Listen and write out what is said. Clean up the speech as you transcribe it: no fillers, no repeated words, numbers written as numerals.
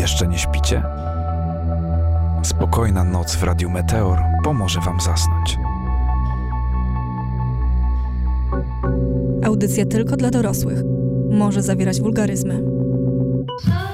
Jeszcze nie śpicie? Spokojna noc w Radiu Meteor pomoże wam zasnąć. Audycja tylko dla dorosłych. Może zawierać wulgaryzmy.